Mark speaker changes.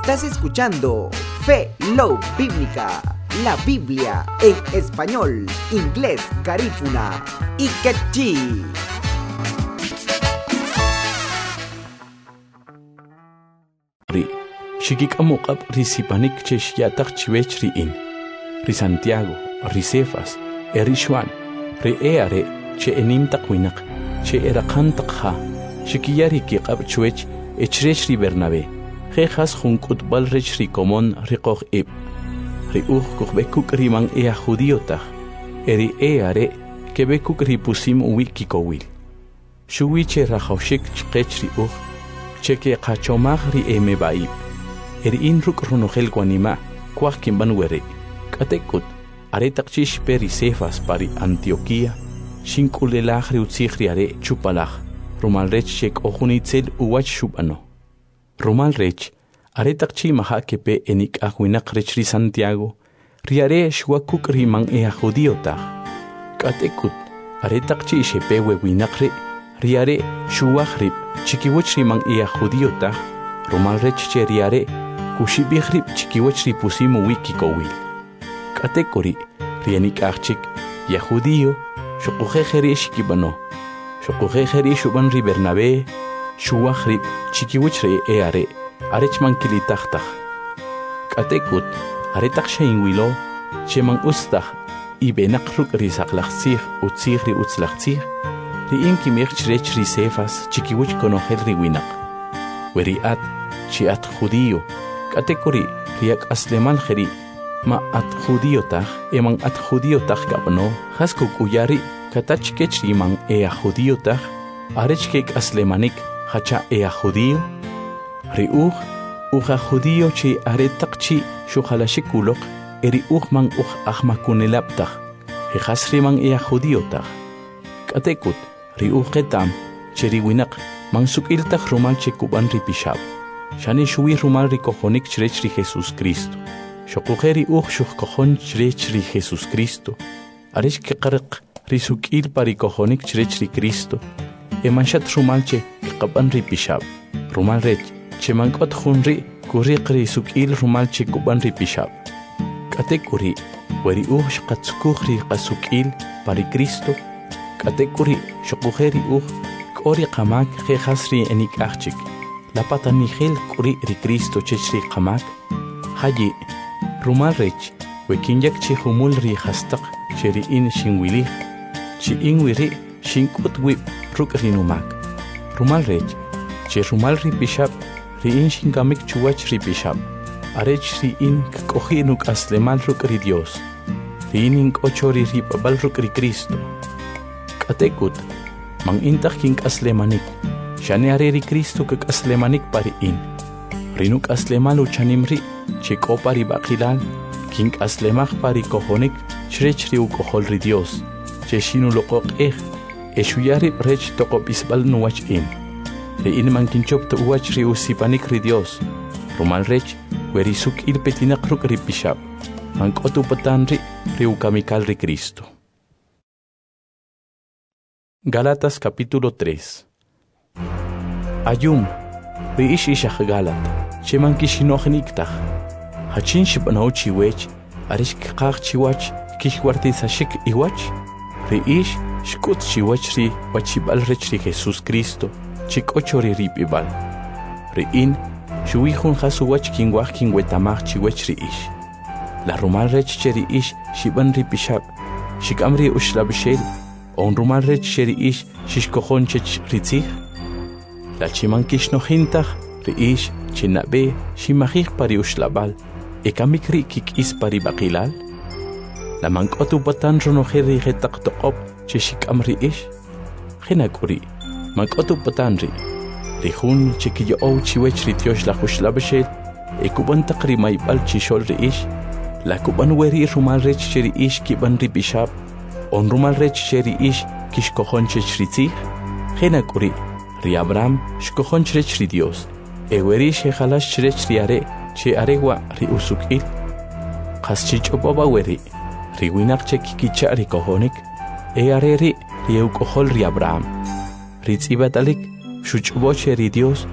Speaker 1: Estás escuchando Fe Love Bíblica, la Biblia en español, inglés, garífuna y quechí.
Speaker 2: Shikik amukab risipanik cheshyatak chivech riin. Ri Santiago, ri Cefas, ri Juan, ri eare che enim takwinak, che erakantak ha. Shikiyari kikab chwech echrech ri Bernabé. Jejas junkut bal rech ri komon ri koch ib. Ri kuchbekuk ri man ea judiotach. Eri eare kebekuk ri pusim wikikowil. Shuwi che rachaushik chkech ri cheke kachomag ri emebaib. In ruk runogel guanima, kwak kimban were. Katekut, aretakchish peri Cefas pari Antioquia, shinkulelagri utsichri are chupalach, Rumalrech shek ojunitzel uwach shubano. Rumalrech, aretakchi maha kepe enik ahuinak rechri Santiago, riare shwakuk riman ea judiotach. Katekut, aretakchi shepe wewinakre, riare shuwachrib, chikiwach riman ea judiotach, Rumalrech che riare, Kushibichrip chikiwachri pusimu wikikowil. Katekori, rianik achik, ya judío, shokujejeri shikibano. Shokujejeri shuban ri Bernabé, shuwachrip chikiwachri eare, arechman kilitachtach. Katekut, aretak sheinwilo, cheman ustach, ibenakruk risaklachzich, utzich ri utzlachzich, ri inkimich ri Cefas, chikiwach konogel ri winak. Weriat, chiat judío, Katekori riak aslemal kheri ma at judiotach emang at judiotach kapno haskuk uyari katach kechri man ea judiotach arechkek aslemanik hacha ea judio uja judio chi aretakchi shuhalashikuloq eri man ahmakunelaptach hehasri man ea judiotach Katekut ketam cheri winak man sukiltach rumal chekuban ripishab Shani shuwi rumal rikojonik chrech ri Jesus Cristo. Shokujeri shukkojon chrech ri Jesus Cristo. Arish keqarq risukil parikojonik chrech ri Cristo. Emanshat rumal che kaban ri pishab. Rumal rech che mankot junri kuriq ri sukil rumal che kuban ri pishab. Katekuri weri shqatskuj ri qasukil pari Cristo. Katekuri shokujeri kori qamak khasri enik achik. La pata nigel kuri ri Cristo chechri qamak haji rumalrech wekinyak chi humul ri hastak cheri in shinwili chi inwiri shinkut wip ruk ri numak rumalrech che rumal ri bishab ri in shingamik chuwach ri bishab arech ri in kohinuk aslemal ruk ri Dios ri in ochori ri babal ruk ri Cristo katekut mang intak king aslemanik Shani areri Cristo kek aslemanik pari in. Rinuk aslemalu chanimri, chek opari bakilal, king aslemach pari kohonik, chrechri u kohol ri Dios. Cheshinu lokok eshuyari rech tokop isbal nuwach in. Re in mankinchop to uwach ri usipanik ri Dios. Rumal rech, werisuk il petinak ruk ri pishab. Mankotu patanri, ri ukamikal ri Cristo. Galatas capítulo 3 Ayum, reish ishach galat, cheman kishinochniktach. Hachin shibanaw chiwech, arish kikach chiwach, kishwarti sashik iwach. Reish shkut chiwach ri, wachibal rech ri Jesus Cristo, chik ochori ripibal. Rein, shuihun hasuwach kingwach kingwetamach chiwech ri ish. La rumal rech cheri ish, shiban ripishab, shikamri ushlabshel, on rumal rech cheri ish, shishkohon chech ritzich. La chimankish no hintach, reish, chinabe, shimahich pari ushlabal, ekamikri kik is pari bakilal. La mankotu patan ronojeri hetak tokop, cheshikam reish. Hinakuri, mankotu patanri, rihun chikiyo chiwech rityosh la hushlabashel, ekuban takri maibal chishol reish, la kuban weri rumal rech cheri ish kiban ribishab, on rumal rech cheri ish kishkohon chechritzich. Hinakuri, Ri Abraham shkohon chrech ri Dios. Eweri shehalash chrech ri are, che aregwa ri usukil. Qaschich obaba weri. Ri winak che kikicha ri kohonik. E areri ri eukohol ri Abraham. Ri tzibatalik shuchboche ri Dios